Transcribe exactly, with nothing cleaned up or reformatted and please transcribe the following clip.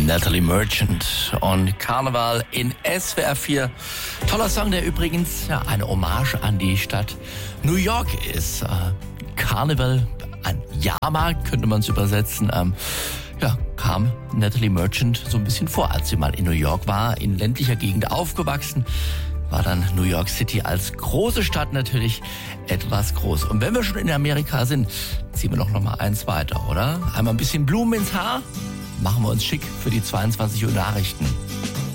Natalie Merchant und Karneval in S W R vier. Toller Song, der übrigens ja, eine Hommage an die Stadt New York ist. Äh, Karneval, ein Jahrmarkt könnte man es übersetzen. Ähm, ja, kam Natalie Merchant so ein bisschen vor, als sie mal in New York war, in ländlicher Gegend aufgewachsen. War dann New York City als große Stadt natürlich etwas groß. Und wenn wir schon in Amerika sind, ziehen wir doch noch mal eins weiter, oder? Einmal ein bisschen Blumen ins Haar, machen wir uns schick für die zweiundzwanzig Uhr Nachrichten.